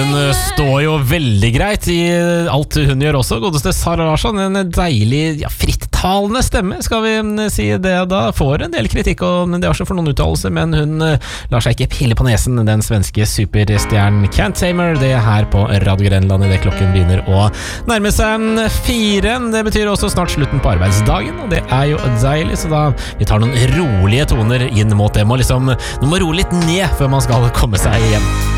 hun står jo veldig greit I alt hun gjør også. Godeste Sara Larsson, en deilig, frittalende stemme, skal vi si det. Da får en del kritikk, og det er også for noen uttalelser, men hun lar seg ikke pille på nesen, den svenske superstjernen Can't Tamer. Det er her på Radio Grenland I det klokken begynner å nærme seg 4. Det betyr også snart slutten på arbeidsdagen, og det er jo deilig, så da vi tar noen rolige toner inn mot det. Nå må roe litt ned før man skal komme seg hjem.